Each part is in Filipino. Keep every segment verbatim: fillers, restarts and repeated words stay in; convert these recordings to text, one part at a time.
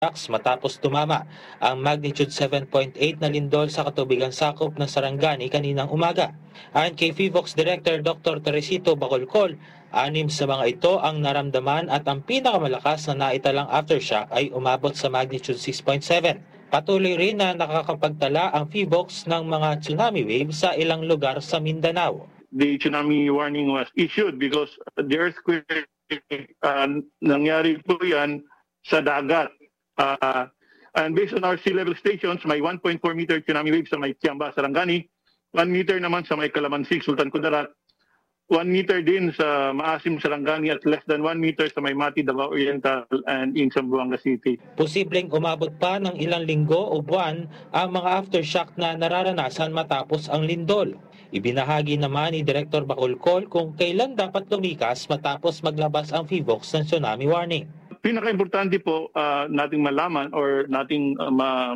matapos tumama ang magnitude seven point eight na lindol sa katubigan sakop ng Sarangani kaninang umaga. Ayon kay PHIVOLCS Director Doctor Teresito Bacolcol, anim sa mga ito ang naramdaman at ang pinakamalakas na naitalang aftershock ay umabot sa magnitude six point seven. Patuloy rin na nakakapagtala ang PHIVOLCS ng mga tsunami waves sa ilang lugar sa Mindanao. The tsunami warning was issued because the earthquake uh, nangyari po yan sa dagat. Uh, and based on our sea level stations, may one point four meter tsunami wave sa may Tiamba, Sarangani, one meter naman sa may Calamansig, Sultan Kudarat, one meter din sa Maasim, Sarangani, at less than one meter sa may Mati, Davao Oriental, and in Zamboanga City. Posibleng umabot pa ng ilang linggo o buwan ang mga aftershock na nararanasan matapos ang lindol. Ibinahagi naman ni Director Bacolcol kung kailan dapat lumikas matapos maglabas ang PHIVOLCS ng tsunami warning. Pinaka-importante po uh, nating malaman or nating uh, ma,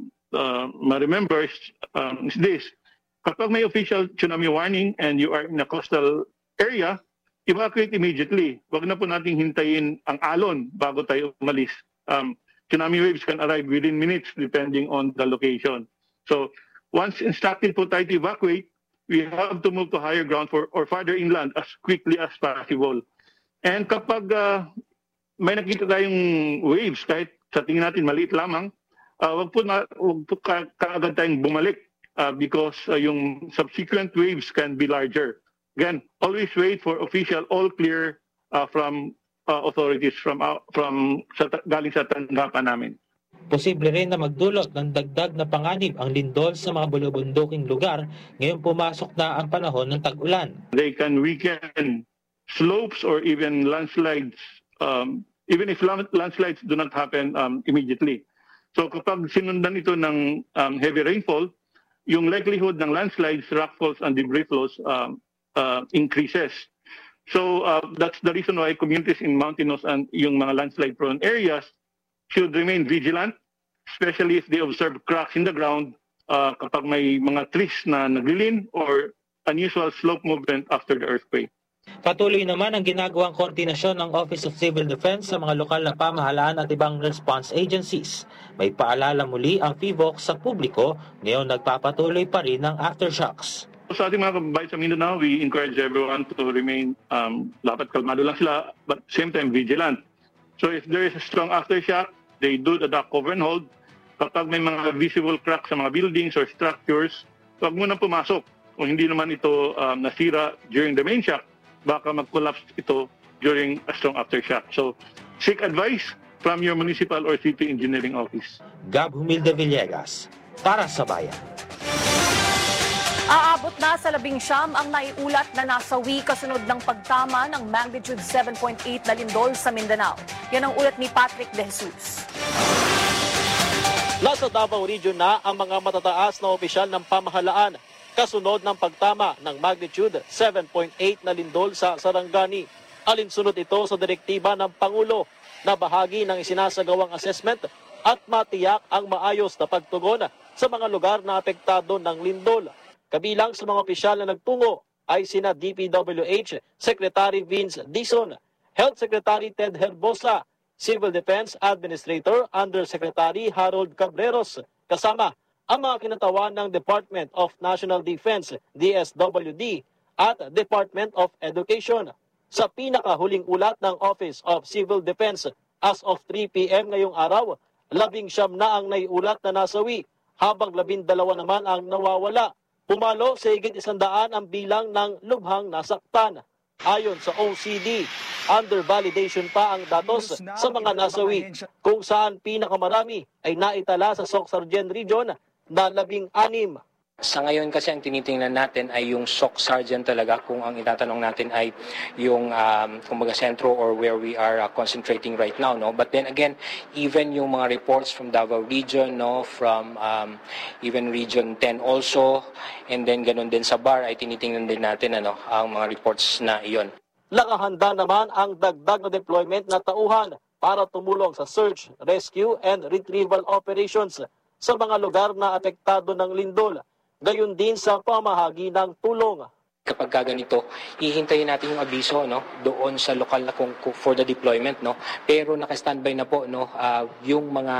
uh, ma-remember um, is this. Kapag may official tsunami warning and you are in a coastal area, evacuate immediately. Huwag na po nating hintayin ang alon bago tayo umalis. Um, tsunami waves can arrive within minutes depending on the location. So once instructed po tayo to evacuate, we have to move to higher ground for, or farther inland as quickly as possible. And kapag uh, may nakita tayong waves, kahit sa tingin natin maliit lamang, uh, wag po, na, wag po ka, kaagad tayong bumalik uh, because uh, yung subsequent waves can be larger. Again, always wait for official all clear uh, from uh, authorities from uh, from sa, galing sa tanggapan namin. Posible rin na magdulot ng dagdag na panganib ang lindol sa mga bulubunduking lugar ngayong pumasok na ang panahon ng tag-ulan. They can weaken slopes or even landslides, um, even if landslides do not happen um, immediately. So kapag sinundan ito ng um, heavy rainfall, yung likelihood ng landslides, rockfalls, and debris flows um, uh, increases. So uh, that's the reason why communities in mountainous and yung mga landslide-prone areas should remain vigilant, especially if they observe cracks in the ground uh, kapag may mga trees na naglilin or unusual slope movement after the earthquake. Patuloy naman ang ginagawang koordinasyon ng Office of Civil Defense sa mga lokal na pamahalaan at ibang response agencies. May paalala muli ang PHIVOLCS sa publiko, ngayon nagpapatuloy pa rin ng aftershocks. Sa ating mga kababayan sa Mindanao, we encourage everyone to remain, um, dapat kalmado lang sila, but same time vigilant. So if there is a strong aftershock, they do the duck cover and hold. Kapag may mga visible cracks sa mga buildings or structures, huwag muna pumasok. Kung hindi naman ito um, nasira during the main shock, baka mag-collapse ito during a strong aftershock. So seek advice from your municipal or city engineering office. Gab Humilde Villegas, para sa Bayan. Aabot na sa labing siyam ang naiulat na nasawi kasunod ng pagtama ng magnitude seven point eight na lindol sa Mindanao. Yan ang ulat ni Patrick De Jesus. Nasa Davao Region na ang mga matataas na opisyal ng pamahalaan kasunod ng pagtama ng magnitude seven point eight na lindol sa Sarangani. Alinsunod ito sa direktiba ng Pangulo na bahagi ng isinasagawang assessment at matiyak ang maayos na pagtugon sa mga lugar na apektado ng lindol. Kabilang sa mga opisyal na nagtungo ay sina D P W H Secretary Vince Dizon, Health Secretary Ted Herbosa, Civil Defense Administrator Undersecretary Harold Cabreros, kasama ang mga kinatawan ng Department of National Defense, D S W D, at Department of Education. Sa pinakahuling ulat ng Office of Civil Defense, as of three p m ngayong araw, labing siyam na ang naiulat na nasawi, habang labindalawa naman ang nawawala. Pumalo sa higit isandaan ang bilang ng lubhang nasaktan. Ayon sa O C D, under validation pa ang datos sa mga nasawi, kung saan pinakamarami ay naitala sa Soc-Sargen Region na labing anim. Sa ngayon kasi ang tinitingnan natin ay yung Soc-Sargen talaga, kung ang itatanong natin ay yung um, kumbaga sentro or where we are uh, concentrating right now, no. But then again, even yung mga reports from Davao Region, no, from um, even Region ten also, and then ganun din sa B A R, ay tinitingnan din natin ano ang mga reports na iyon. Nakahanda naman ang dagdag na deployment na tauhan para tumulong sa search, rescue, and retrieval operations sa mga lugar na apektado ng lindol. Gayon din sa pamahagi ng tulong. kapag ka ganito, hihintayin natin yung abiso no doon sa lokal na kung, kung for the deployment no. Pero naka-standby na po no uh, yung mga